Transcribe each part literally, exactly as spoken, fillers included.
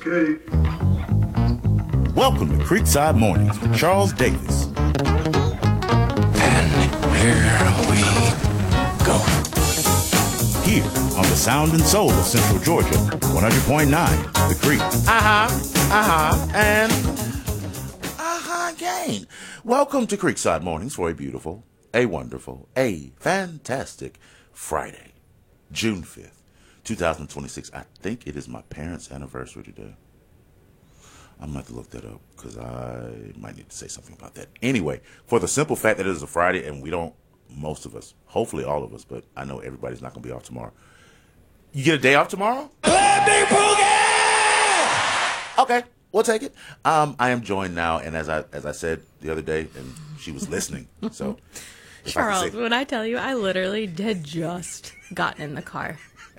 Okay. Welcome to Creekside Mornings with Charles Davis. And here we go. Here on the sound and soul of Central Georgia, one hundred point nine, The Creek. Uh-huh, uh-huh, and uh-huh again. Welcome to Creekside Mornings for a beautiful, a wonderful, a fantastic Friday, June fifth, twenty twenty-six. I think it is my parents' anniversary today. I'm going to have to look that up because I might need to say something about that. Anyway, for the simple fact that it is a Friday and we don't, most of us, hopefully all of us, but I know everybody's not going to be off tomorrow. You get a day off tomorrow? Okay, we'll take it. Um, I am joined now, and as I as I said the other day, and she was listening, so. Charles, I say, when I tell you, I literally had just gotten in the car.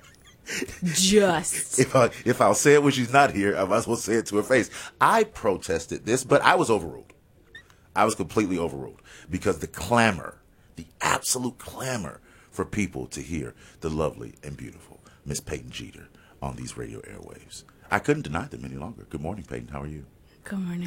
Just. If, I, if I'll say it when she's not here, I might as well say it to her face. I protested this, but I was overruled. I was completely overruled because the clamor, the absolute clamor for people to hear the lovely and beautiful Miss Peyton Jeter on these radio airwaves. I couldn't deny them any longer. Good morning, Peyton. How are you? Good morning.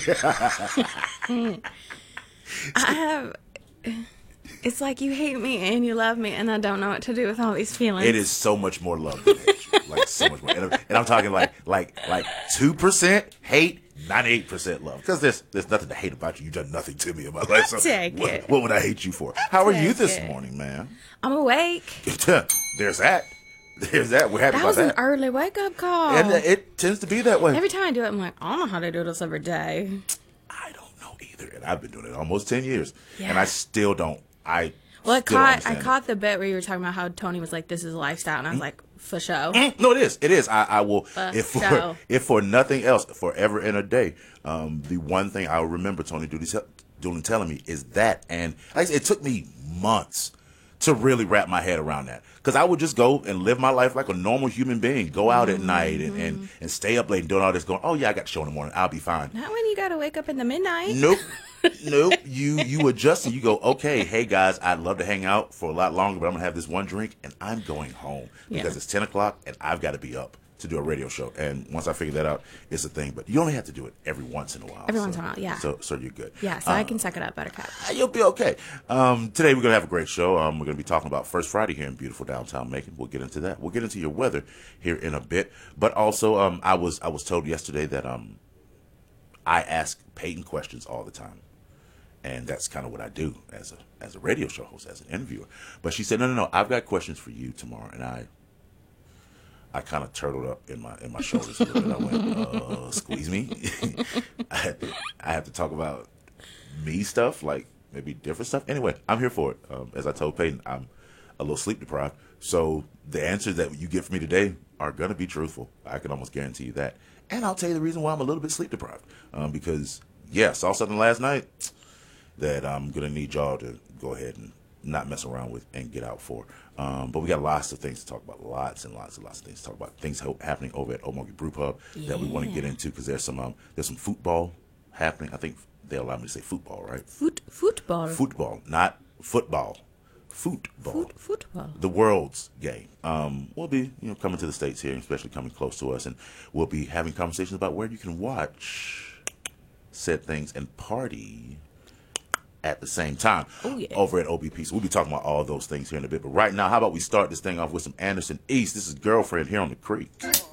I have... It's like you hate me and you love me, and I don't know what to do with all these feelings. It is so much more love than hate. Like, so much more. And, and I'm talking like like like two percent hate, ninety-eight percent love. Because there's there's nothing to hate about you. You've done nothing to me in my life. So Take what, it. what would I hate you for? How are Take you this it. morning, man? I'm awake. There's that. There's that. We're happy That about was an that. early wake-up call. And it tends to be that way. Every time I do it, I'm like, I don't know how to do this every day. I don't know either. And I've been doing it almost ten years. Yeah. And I still don't. I Well, I still don't caught I understand it. caught the bit where you were talking about how Tony was like, "This is a lifestyle," and I was like, "For sure." Mm, No, it is. It is. I, I will. For If for sure. if for nothing else, forever and a day, um, the one thing I will remember Tony Dooley, Dooley telling me is that, and like I said, it took me months to really wrap my head around that, because I would just go and live my life like a normal human being, go out at night and, and and stay up late and doing all this, going, oh yeah, I got the show in the morning, I'll be fine. Not when you gotta wake up in the midnight. Nope. Nope. You you adjust and you go, okay, hey guys, I'd love to hang out for a lot longer, but I'm gonna have this one drink and I'm going home because Yeah. it's ten o'clock and I've got to be up to do a radio show. And once I figure that out, it's a thing. But you only have to do it every once in a while. Every so, once in a while, yeah. So so you're good. Yeah, so I can suck it up, Buttercup. You'll be okay. Um, today we're gonna have a great show. Um, we're gonna be talking about First Friday here in beautiful downtown Macon. We'll get into that. We'll get into your weather here in a bit. But also, um, I was I was told yesterday that um, I ask Peyton questions all the time. And that's kind of what I do as a as a radio show host, as an interviewer. But she said, no, no, no, I've got questions for you tomorrow. And I I kind of turtled up in my in my shoulders a little bit. I went, uh, squeeze me. I, had to, I have to talk about me stuff, like maybe different stuff. Anyway, I'm here for it. Um, as I told Peyton, I'm a little sleep deprived. So the answers that you get from me today are going to be truthful. I can almost guarantee you that. And I'll tell you the reason why I'm a little bit sleep deprived. Um, because, yeah, I saw something last night that I'm going to need y'all to go ahead and not mess around with and get out for. Um, but we got lots of things to talk about, lots and lots and lots of things to talk about. Things ho- happening over at Omogi Brew Pub that we want to get into because there's some um, there's some football happening. I think they allow me to say football, right? Foot football. Football, not football. Football. Foot football. The world's game. Um, we'll be, you know, coming to the States here, especially coming close to us, and we'll be having conversations about where you can watch said things and party at the same time Oh, yeah. over at O B P. So we'll be talking about all those things here in a bit. But right now, how about we start this thing off with some Anderson East? This is Girlfriend here on the Creek.